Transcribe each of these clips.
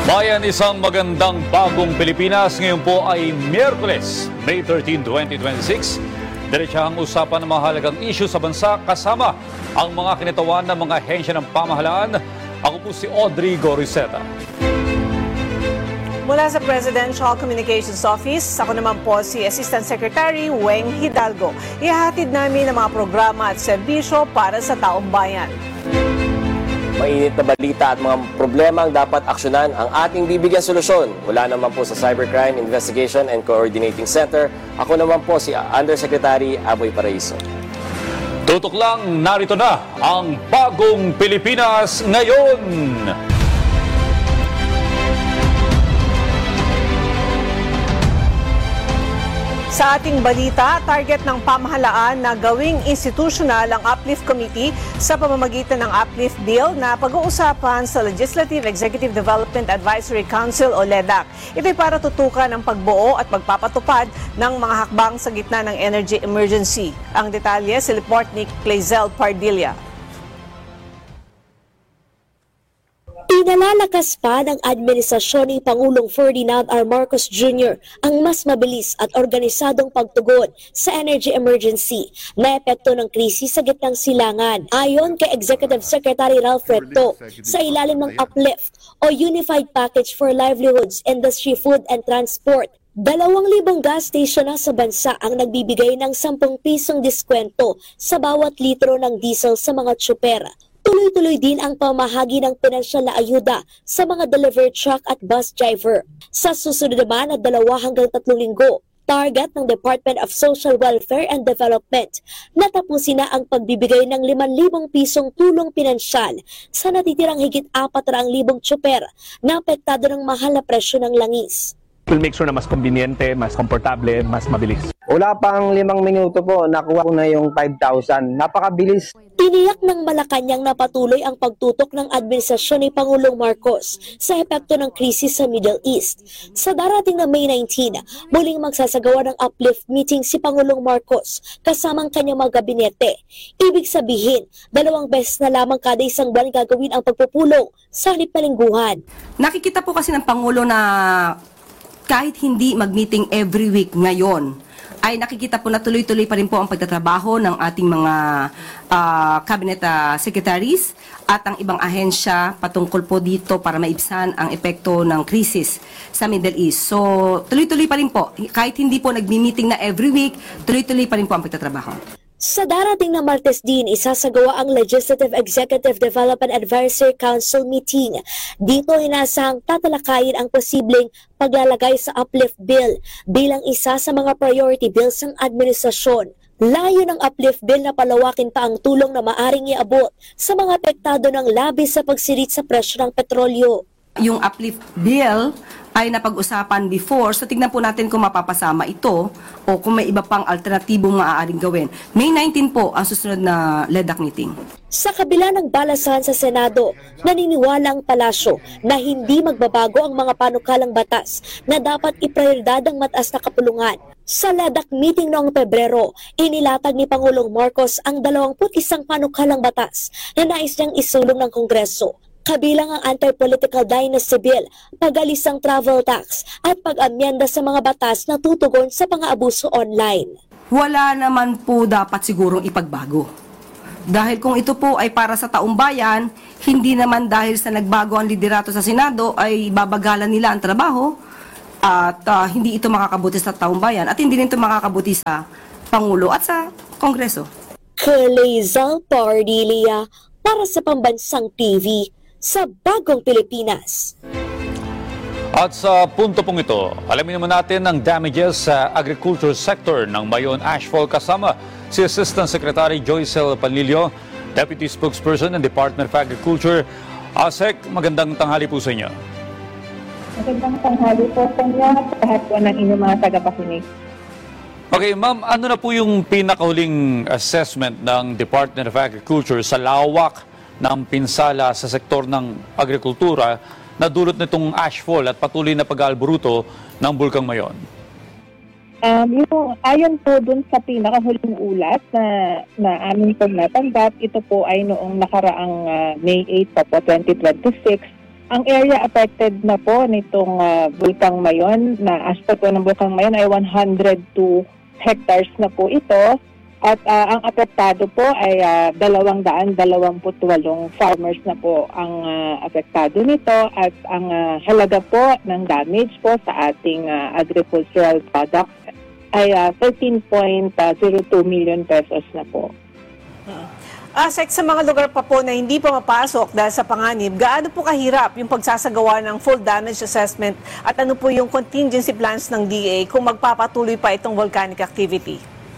Bayan, isang magandang bagong Pilipinas. Ngayon po ay Miyerkules, May 13, 2026. Diretsahang usapan ng mahalagang issue sa bansa kasama ang mga kinatawan ng mga ahensya ng pamahalaan. Ako po si Audrey Goriseta. Mula sa Presidential Communications Office, ako naman po si Assistant Secretary Weng Hidalgo. Ihahatid namin ang mga programa at serbisyo para sa taong bayan. Mainit na balita at mga problema ang dapat aksyonan ang ating bibigyan solusyon. Mula naman po sa Cybercrime Investigation and Coordinating Center, ako naman po si Undersecretary Aboy Paraiso. Tutok lang, narito na ang bagong Pilipinas ngayon. Sa ating balita, target ng pamahalaan na gawing institutional ang Uplift Committee sa pamamagitan ng Uplift Bill na pag-uusapan sa Legislative Executive Development Advisory Council o LEDAC. Ito'y para tutukan ang pagbuo at pagpapatupad ng mga hakbang sa gitna ng energy emergency. Ang detalye sa report ni Clazel Pardilla. Pinalalakas pa ng administrasyon ni Pangulong Ferdinand R. Marcos Jr. ang mas mabilis at organisadong pagtugon sa energy emergency na epekto ng krisis sa gitnang silangan. Ayon kay Executive Secretary Ralph Recto, sa ilalim ng Uplift o Unified Package for Livelihoods, Industry, Food and Transport, 2,000 gas station na sa bansa ang nagbibigay ng 10 pisong diskwento sa bawat litro ng diesel sa mga tsuper. Tuloy-tuloy din ang pamahagi ng pinansyal na ayuda sa mga delivery truck at bus driver. Sa susunod naman na 2 hanggang 3 linggo, target ng Department of Social Welfare and Development na tapusin na ang pagbibigay ng 5,000 pisong tulong pinansyal sa natitirang higit 400,000 tsuper na apektado ng mahal na presyo ng langis. We'll make sure na mas konbinyente, mas komportable, mas mabilis. Wala pang 5 minuto po, nakuha ko na yung 5,000. Napakabilis. Tiniyak ng Malacanang na patuloy ang pagtutok ng administrasyon ni Pangulong Marcos sa epekto ng krisis sa Middle East. Sa darating na May 19, muling magsasagawa ng uplift meeting si Pangulong Marcos kasamang kanyang mga gabinete. Ibig sabihin, 2 beses na lamang kada isang buwan gagawin ang pagpupulong sa halip na lingguhan. Nakikita po kasi ng Pangulo na kahit hindi mag-meeting every week ngayon, ay nakikita po na tuloy-tuloy pa rin po ang pagtatrabaho ng ating mga cabinet secretaries at ang ibang ahensya patungkol po dito para maibsan ang epekto ng krisis sa Middle East. So, tuloy-tuloy pa rin po. Kahit hindi po nagmi-meeting na every week, tuloy-tuloy pa rin po ang pagtatrabaho. Sa darating na Martes din, isasagawa ang Legislative Executive Development Advisory Council meeting. Dito inasahang tatalakayin ang posibleng paglalagay sa Uplift Bill bilang isa sa mga priority bills ng administrasyon. Layo ng Uplift Bill na palawakin pa ang tulong na maaring iabot sa mga apektado ng labis sa pagsirit sa presyo ng petrolyo. Yung Uplift Bill ay napag-usapan before, so tignan po natin kung mapapasama ito o kung may iba pang alternatibong maaaring gawin. May 19 po ang susunod na LEDAC meeting. Sa kabila ng balasahan sa Senado, naniniwala ang palasyo na hindi magbabago ang mga panukalang batas na dapat iprioridad ang mataas na kapulungan. Sa LEDAC meeting noong Pebrero, inilatag ni Pangulong Marcos ang 21 panukalang batas na nais niyang isulong ng Kongreso. Kabilang ang Anti-Political Dynasty Bill, pag-alis ng travel tax at pag-amyenda sa mga batas na tutugon sa pang-aabuso online. Wala naman po dapat sigurong ipagbago. Dahil kung ito po ay para sa taong bayan, hindi naman dahil sa nagbago ang liderato sa Senado ay babagalan nila ang trabaho at hindi ito makakabuti sa taong bayan at hindi rin ito makakabuti sa Pangulo at sa Kongreso. Clazel Pardilla para sa Pambansang TV sa Bagong Pilipinas. At sa punto pong ito, alamin naman natin ang damages sa agriculture sector ng Mayon Ashfall kasama si Assistant Secretary Joycel Panlilio, Deputy Spokesperson ng Department of Agriculture. ASEC, magandang tanghali po sa inyo. Magandang tanghali po sa inyo at lahat po ng inyong mga tagapakinig. Okay, ma'am, ano na po yung pinakahuling assessment ng Department of Agriculture sa lawak ng pinsala sa sektor ng agrikultura na dulot nitong ashfall at patuloy na pag-aalburuto ng Bulkang Mayon? Ayon po dun sa pinakahuling ulat na aming pong natanggap, ito po ay noong nakaraang May 8 po, 2026, Ang area affected na po nitong Bulkang Mayon, na aspect po ng Bulkang Mayon ay 102 hectares na po ito. At ang apektado po ay 228 farmers na po ang apektado nito. At ang halaga po ng damage po sa ating agricultural products ay 13.02 million pesos na po. Sec, sa mga lugar pa po na hindi pa mapasok dahil sa panganib, gaano po kahirap yung pagsasagawa ng full damage assessment at ano po yung contingency plans ng DA kung magpapatuloy pa itong volcanic activity?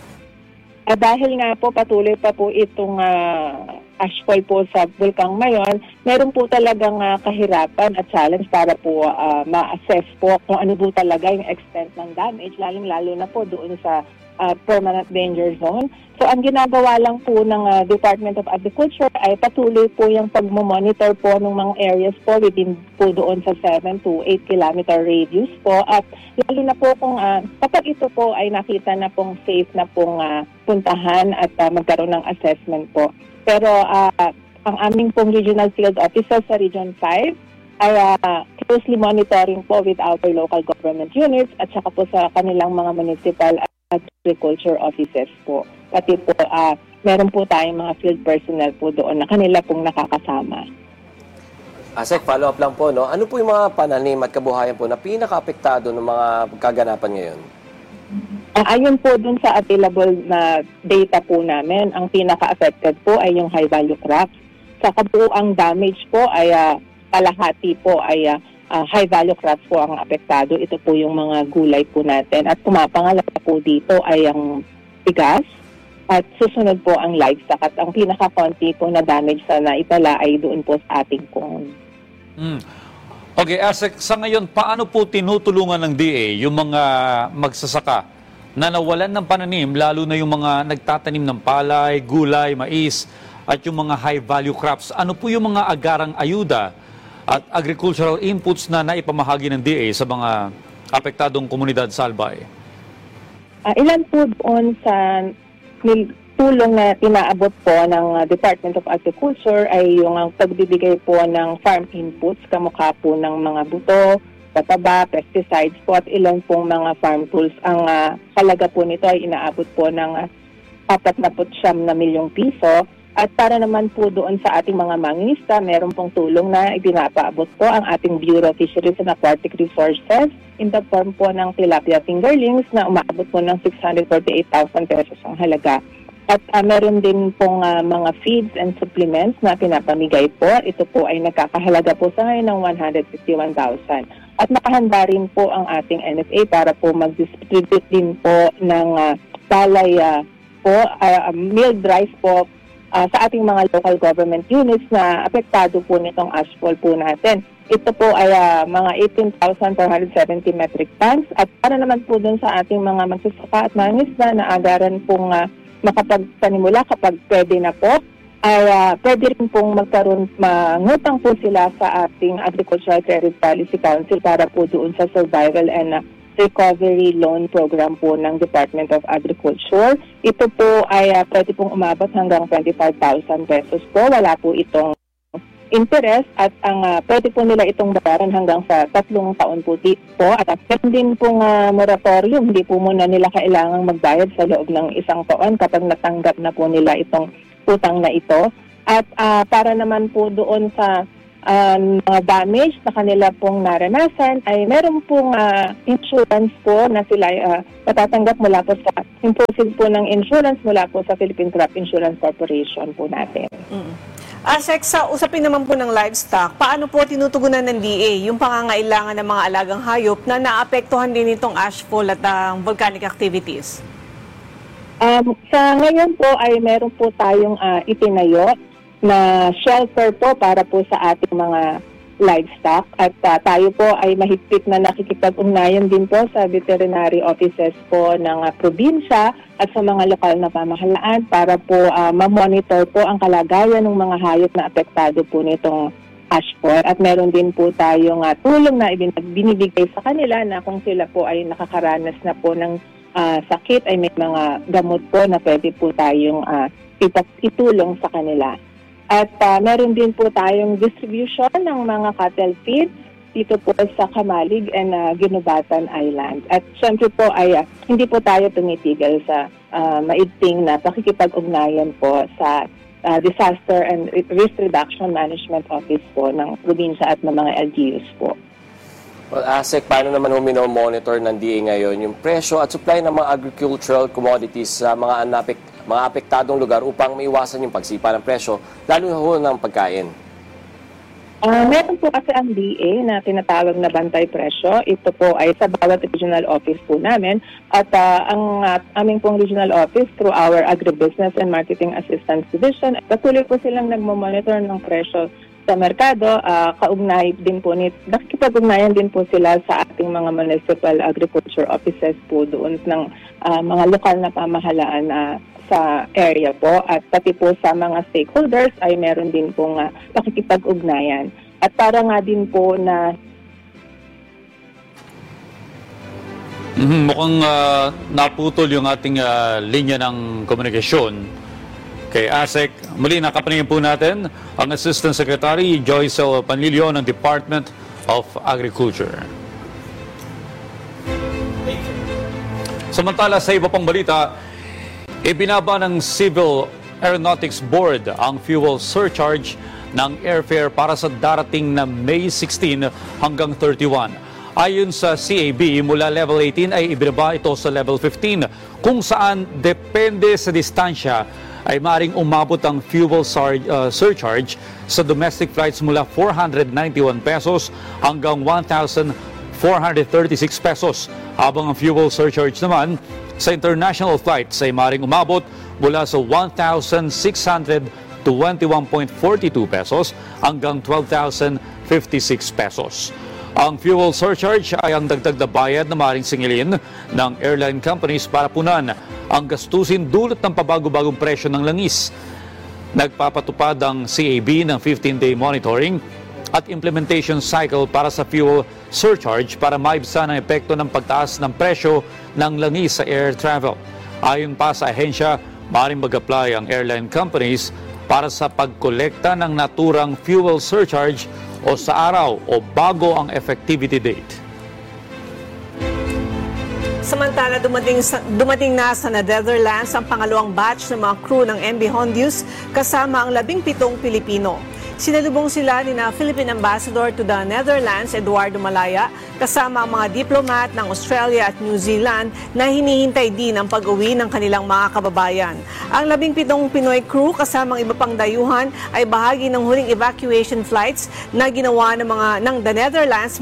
Dahil nga po patuloy pa po itong ashfall po sa Bulkang Mayon, meron po talagang kahirapan at challenge para po ma-assess po kung ano po talaga yung extent ng damage, lalong-lalo na po doon sa permanent danger zone. So ang ginagawa lang po ng Department of Agriculture ay patuloy po yung pagmomonitor po ng mga areas po within po doon sa 7 to 8 kilometer radius po. At lalo na po kung kapag ito po ay nakita na pong safe na pong puntahan at magkaroon ng assessment po. Pero ang aming pong regional field officer sa Region 5 ay closely monitoring po with our local government units at saka po sa kanilang mga municipal agriculture offices po. Pati po, meron po tayong mga field personnel po doon na kanila pong nakakasama. Sec, follow-up lang po, no? Ano po yung mga pananim at kabuhayan po na pinaka-apektado ng mga kaganapan ngayon? Ayon po dun sa available na data po namin, ang pinaka-affected po ay yung high-value crops. Sa kabuuang damage po ay kalahati po ay high-value crops po ang apektado. Ito po yung mga gulay po natin. At pumapangalawa po dito ay ang bigas at susunod po ang livestock. At ang pinaka-konti po na damage sa naitala ay doon po sa ating corn. Okay, Sec, sa ngayon, paano po tinutulungan ng DA yung mga magsasaka na nawalan ng pananim, lalo na yung mga nagtatanim ng palay, gulay, mais, at yung mga high-value crops? Ano po yung mga agarang ayuda at agricultural inputs na naipamahagi ng DA sa mga apektadong komunidad sa Albay? Ilan po doon sa tulong na pinaabot po ng Department of Agriculture ay yung pagbibigay po ng farm inputs, kamukha po ng mga buto, pataba, pesticides po at ilan pong mga farm tools. Ang halaga po nito ay inaabot po ng 49 na milyong piso. At para naman po doon sa ating mga mangingisda, meron pong tulong na ipinapaabot po ang ating Bureau of Fisheries and Aquatic Resources in the form po ng tilapia fingerlings na umaabot po ng 648,000 pesos ang halaga. At meron din pong mga feeds and supplements na pinapamigay po. Ito po ay nagkakahalaga po sa ngayon ng 151,000. At nakahanda rin po ang ating NFA para po mag-distribute din po ng palay po, milled rice po sa ating mga local government units na apektado po nitong ashfall po natin. Ito po ay mga 18,470 metric tons at para naman po dun sa ating mga magsasaka at mangingisda na agaran pong makapagpanimula kapag pwede na po, ay pwede rin pong mangutang po sila sa ating Agricultural Credit Policy Council para po doon sa survival and recovery loan program po ng Department of Agriculture. Ito po ay pwede pong umabot hanggang 25,000 pesos po. Wala po itong interest at ang pwede po nila itong bayaran hanggang sa 3 taon po at meron din pong moratorium. Hindi po muna nila kailangang magbayad sa loob ng 1 taon kapag natanggap na po nila itong utang na ito. At para naman po doon sa mga damage na kanila pong naranasan ay meron pong insurance po na sila matatanggap mula po sa impulsive po ng insurance mula po sa Philippine Crop Insurance Corporation po natin. Sec, sa usapin naman po ng livestock, paano po tinutugunan ng DA yung pangangailangan ng mga alagang hayop na naapektuhan din itong ashfall at volcanic activities? Sa ngayon po ay meron po tayong itinayo na shelter po para po sa ating mga livestock at tayo po ay mahigpit na nakikipag-ugnayan din po sa veterinary offices po ng probinsya at sa mga lokal na pamahalaan para po ma-monitor po ang kalagayan ng mga hayop na apektado po nitong ashfall. At meron din po tayong tulong na binibigay sa kanila na kung sila po ay nakakaranas na po ng sakit ay may mga gamot po na pwede po tayong itulong sa kanila. At meron din po tayong distribution ng mga cattle feeds dito po sa Kamalig and Ginubatan Island. At syempre po ay hindi po tayo tumitigil sa maigting na pakikipag-ugnayan po sa Disaster and Risk Reduction Management Office po ng probinsya at ng mga LGUs po. Well, ASEC, paano naman monitor ng DA ngayon yung presyo at supply ng mga agricultural commodities sa mga apektadong lugar upang maiwasan yung pagsipa ng presyo, lalo na ng pagkain? Meron po kasi ang DA na tinatawag na bantay presyo. Ito po ay sa bawat regional office po namin. At ang aming pong regional office through our Agribusiness and Marketing Assistance Division, patuloy po silang nagmamonitor ng presyo sa merkado. Nakikipag-ugnayan din po sila sa ating mga municipal agriculture offices po doon ng mga lokal na pamahalaan sa area po, at pati po sa mga stakeholders ay meron din pong pakikipag-ugnayan. At para nga din po na mukhang naputol yung ating linya ng komunikasyon kay ASEC. Muli nakapaningin po natin ang Assistant Secretary Joycel Panlilio ng Department of Agriculture. Samantala, sa iba pang balita, ibinaba ng Civil Aeronautics Board ang fuel surcharge ng airfare para sa darating na May 16 hanggang 31. Ayon sa CAB, mula level 18 ay ibinaba ito sa level 15, kung saan depende sa distansya ay maaaring umabot ang fuel surcharge sa domestic flights mula 491 pesos hanggang 1,436 pesos, habang ang fuel surcharge naman sa international flights ay maaaring umabot mula sa 1,621.42 pesos hanggang 12,056 pesos. Ang fuel surcharge ay ang dagdag na bayad na maaaring singilin ng airline companies para punan ang gastusin dulot ng pabago-bagong presyo ng langis. Nagpapatupad ang CAB ng 15-day monitoring at implementation cycle para sa fuel surcharge para maibsan ang epekto ng pagtaas ng presyo ng langis sa air travel. Ayon pa sa ahensya, maaaring mag-apply ang airline companies para sa pagkolekta ng naturang fuel surcharge o sa araw o bago ang effectivity date. Samantala, dumating na sa Netherlands ang pangalawang batch ng mga crew ng MV Hondius kasama ang 17 Pilipino. Sinalubong sila ni Philippine Ambassador to the Netherlands, Eduardo Malaya, kasama ang mga diplomat ng Australia at New Zealand na hinihintay din ang pag-uwi ng kanilang mga kababayan. Ang 17 Pinoy crew kasama ang iba pang dayuhan ay bahagi ng huling evacuation flights na ginawa ng the Netherlands